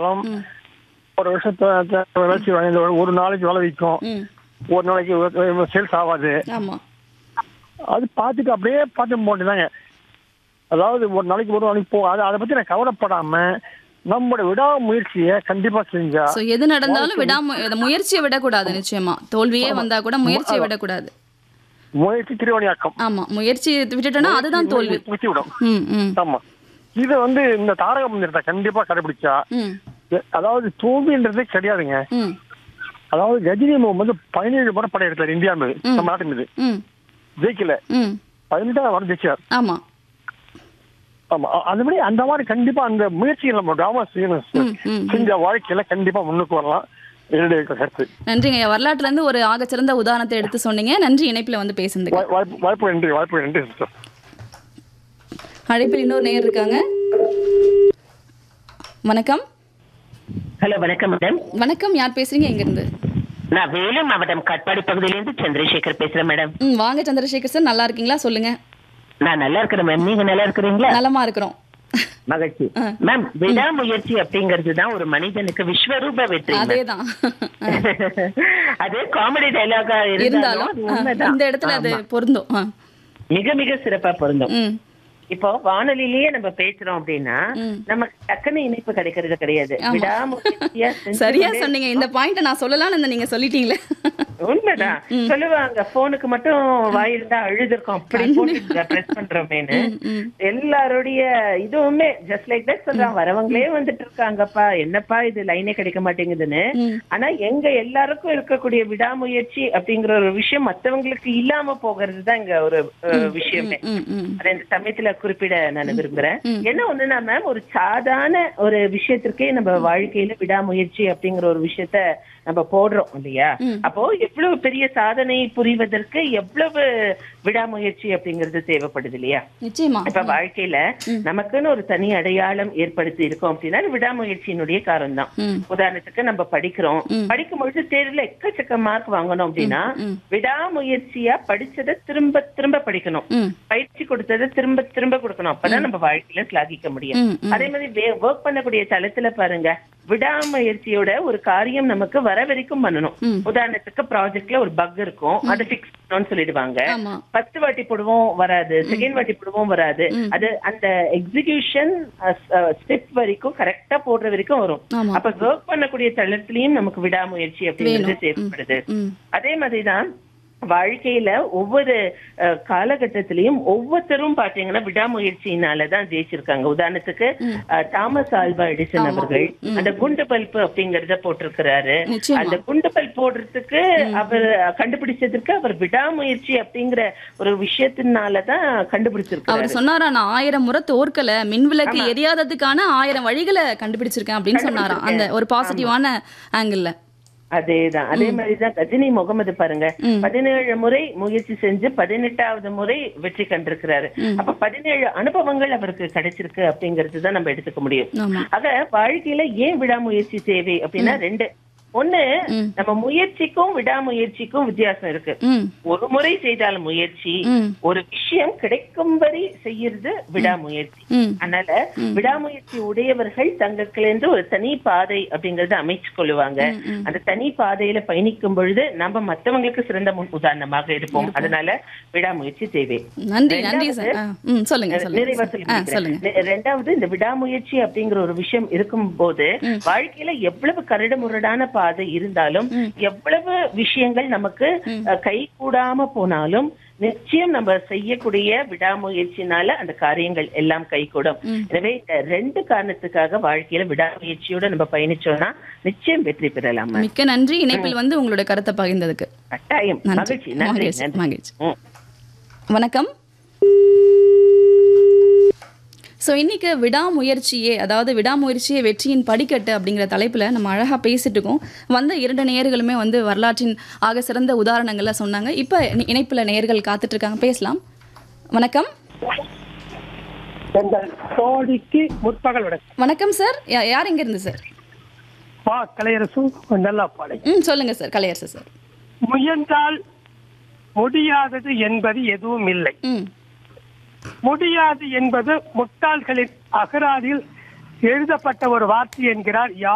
இருந்தாலும் ம். ஒரு வருஷத்தை வளர்ச்சி ஒரு நாளைக்கு விலை விற்கும், ம். ஒரு நாளைக்கு சேல்ஸ் ஆகாது. ஆமா. அது பார்த்துட்டு அப்படியே பார்த்து போட்டுதாங்க. அதாவது ஒரு நாளைக்கு ஒரு நாளைக்கு போகும். அதை பத்தி நான் கவலைப்படாம நம்மளோட விடாமுயற்சியை கண்டிப்பா செஞ்சா சோ எது நடந்தாலும் முயற்சியை விடக்கூடாது. நிச்சயமா தோல்வியே வந்தா கூட முயற்சியை விடக்கூடாது. முயற்சி திருவணியாக்கம். ஆமா, முயற்சி விட்டுட்டோம்னா அதுதான் தோல்வி. முயற்சி விடும். ம், ம், ஆமா. இதை இந்த தாரக மந்திரத்தை கண்டிப்பா கடைபிடிச்சா, ம், அதாவது தோல்வின்றதே கிடையாதுங்க. ம், அதாவது கஜினி முகமது 17 முறை படையெடுத்தார் இந்தியா மீது, நம்ம நாட்டு மீது. ம், ஜெயிக்கல, ம். 18ஆம் வாரம் ஜெயிச்சார். ஆமா. ஆமா, அதுபடி அந்த மாதிரி கண்டிப்பா அந்த முயற்சிகள் நம்ம விடாம செய்யணும். ம், ம். செஞ்ச வாழ்க்கையில கண்டிப்பா முன்னுக்கு வரலாம். என்னுடைய கருத்து. நன்றிங்க. வரலாற்றுல இருந்து ஒரு ஆகச்சிறந்த உதாரணத்தை எடுத்து சொன்னீங்க. நன்றி இணைப்புல வந்து பேசுனதுக்கு. வாய்ப்பு நன்றி சிஸ்டர். அழைப்பில் இன்னொரு நேயர் இருக்காங்க. வணக்கம். ஹலோ, வணக்கம் மேடம். வணக்கம், யார் பேசுறீங்க, எங்க இருந்து? நான் வேலூர் மாவட்டம் காட்பாடி பகுதியிலிருந்து சந்திரசேகர் பேசுறேன் மேடம். வாங்க சந்திரசேகர் சார், நல்லா இருக்கீங்களா? சொல்லுங்க. நான் நல்லா இருக்கிறேன் மேம். நீங்க நல்லா இருக்கிறீங்களா? நலமா இருக்கிறோம். மகிழ்ச்சி மேம். விடாமுயற்சி அப்படிங்கிறது தான் ஒரு மனிதனுக்கு விஸ்வரூப வெற்றி. அதேதான். அது காமெடி டைலாகா இருந்தாலும் இந்த இடத்துல அது பொருந்தும். மிக மிக சிறப்பா பொருந்தும். ம். இப்போ வானொலியிலேயே நம்ம பேசுறோம் அப்படின்னா நமக்கு டக்குன்னு இணைப்பு கிடைக்கிறது கிடையாது. விடாமுயற்சியா சரியா சொன்னீங்க. இந்த பாயிண்ட நான் சொல்லலாம்னு நீங்க சொல்லிட்டீங்களே. உண்மைதான். சொல்லுவாங்க, போனுக்கு மட்டும் வாயிருந்தா அழுதுருக்கோம் அப்படி போட்டு பிரஸ் பண்றோமேனு. எல்லாருடைய இதுவுமே ஜஸ்ட் லைக் தட் சொல்றாங்க. வரவங்களே வந்துட்டு இருக்காங்கப்பா, என்னப்பா இது லைனே கிடைக்க மாட்டேங்குதுன்னு. ஆனா எங்க எல்லாருக்கும் இருக்கக்கூடிய விடாமுயற்சி அப்படிங்கிற ஒரு விஷயம் மத்தவங்களுக்கு இல்லாம போகிறது தான் இங்க ஒரு விஷயமே. அது இந்த சமயத்துல குறிப்பிட நான் விரும்புறேன். என்ன ஒண்ணுன்னா மேம், ஒரு சாதாரண ஒரு விஷயத்திற்கே நம்ம வாழ்க்கையில விடாமுயற்சி அப்படிங்கிற ஒரு விஷயத்த நம்ம போடுறோம் இல்லையா? அப்போ எவ்வளவு பெரிய சாதனை புரிவதற்கு எவ்வளவு விடாமுயற்சி அப்படிங்கிறது தேவைப்படுது இல்லையா? நிச்சயமா. இப்ப வாழ்க்கையில நமக்குன்னு ஒரு தனி அடையாளம் ஏற்படுத்தி இருக்கோம் அப்படின்னா விடாமுயற்சியினுடைய காரணம் தான். உதாரணத்துக்கு நம்ம படிக்கிறோம், படிக்கும் பொழுது தேர்வுல எக்கச்சக்க மார்க் வாங்கணும் அப்படின்னா விடாமுயற்சியா படிச்சதை திரும்ப திரும்ப படிக்கணும், பயிற்சி கொடுத்ததை திரும்ப திரும்ப கொடுக்கணும். அப்பதான் நம்ம வாழ்க்கையில ஸ்லாகிக்க முடியும். அதே மாதிரி ஒர்க் பண்ணக்கூடிய தளத்துல பாருங்க, விடாமுயற்சியோட ஒரு காரியம் நமக்கு வர வரைக்கும் பண்ணணும். உதாரணத்துக்கு ப்ராஜெக்ட்ல ஒரு பக் இருக்கும், அதை பிக்ஸ் பண்ணணும்னு சொல்லிடுவாங்க. 10 வாட்டி போடுவோம் வராது, செகண்ட் வாட்டி போடுவோம் வராது. அது அந்த எக்ஸிகியூஷன் ஸ்டெப் வரைக்கும் கரெக்டா போடுற வரைக்கும் வரும். அப்ப ஒர்க் பண்ணக்கூடிய தளத்திலையும் நமக்கு விடாமுயற்சி அப்படிங்கிறது தேவைப்படுது. அதே மாதிரிதான் வாழ்க்கையில ஒவ்வொரு காலகட்டத்திலையும் ஒவ்வொருத்தரும் பாத்தீங்கன்னா விடாமுயற்சியினாலதான் ஜெயிச்சிருக்காங்க. உதாரணத்துக்கு தாமஸ் ஆல்வா எடிசன் அவர்கள் அந்த குண்டு பல்ப் அப்படிங்கறத போட்டிருக்கிறாரு. அந்த குண்டு பல்ப் போடுறதுக்கு அவர் கண்டுபிடிச்சதுக்கு அவர் விடாமுயற்சி அப்படிங்கிற ஒரு விஷயத்தினாலதான் கண்டுபிடிச்சிருக்காரு. அவர் சொன்னாரா, நான் 1000 முறை தோற்கல, மின்விளக்கு எரியாததுக்கான 1000 வழிகளை கண்டுபிடிச்சிருக்கேன் அப்படின்னு சொன்னாராம். அந்த ஒரு பாசிட்டிவான ஆங்கிள். அதேதான். அதே மாதிரிதான் கஜினி முகமது பாருங்க, 17 முறை முயற்சி செஞ்சு 18வது முறை வெற்றி கண்டிருக்கிறாரு. அப்ப 17 அனுபவங்கள் அவருக்கு கிடைச்சிருக்கு அப்படிங்கிறது தான் நம்ம எடுத்துக்க முடியும். ஆக வாழ்க்கையில ஏன் விடாமுயற்சி தேவை அப்படின்னா 2. ஒண்ணு, நம்ம முயற்சிக்கும் விடாமுயற்சிக்கும் வித்தியாசம் இருக்கு. ஒரு முறை செய்தாலும் முயற்சி, ஒரு விஷயம் கிடைக்கும் வரை செய்யறது விடாமுயற்சி. அதனால விடாமுயற்சி உடையவர்கள் தங்களுக்கு ஒரு தனி பாதை அப்படிங்கறத அமைச்சு கொள்ளுவாங்க. அந்த தனி பாதையில பயணிக்கும் பொழுது நம்ம மத்தவங்களுக்கு சிறந்த முன் உதாரணமாக இருப்போம். அதனால விடாமுயற்சி தேவை. ரெண்டாவது, இந்த விடாமுயற்சி அப்படிங்கிற ஒரு விஷயம் இருக்கும் போது வாழ்க்கையில எவ்வளவு கரடு முரடான பாதை இருந்தாலும், எவ்வளவு விஷயங்கள் நமக்கு கை கூடாம போனாலும் நிச்சயம் நம்ம செய்யக்கூடிய விடாமுயற்சினால அந்த காரியங்கள் எல்லாம் கைகூடும். எனவே இந்த 2 காரணத்துக்காக வாழ்க்கையில விடாமுயற்சியோட நம்ம பயணிச்சோம்னா நிச்சயம் வெற்றி பெறலாம். மிக்க நன்றி இணைப்பில் வந்து உங்களோட கருத்தை பகிர்ந்ததுக்கு. கட்டாயம். மகிழ்ச்சி. மகிழ்ச்சி. வணக்கம். ஸோ இன்னைக்கு விடாமுயற்சியே, அதாவது விடாமுயற்சியே வெற்றியின் படிக்கட்டு அப்படிங்கிற தலைப்பில் நம்ம அழகாக பேசிட்டு இருக்கோம். வந்த 2 நேயர்களுமே வந்து வரலாற்றின் ஆக சிறந்த உதாரணங்களை சொன்னாங்க. இப்போ இணைப்பில் நேயர்கள் காத்துட்டு இருக்காங்க, பேசலாம். வணக்கம். வணக்கம் சார், யார் எங்க இருந்து சார்? கலையரசு நல்லாப்பாளை. சொல்லுங்க சார். கலையரசு சார். முயன்றால் முடியாதது என்பது எதுவும் இல்லை. முடியாது என்பது முட்டாள்களின் அகராதியில் எழுதப்பட்ட ஒரு வார்த்தை என்கிறார்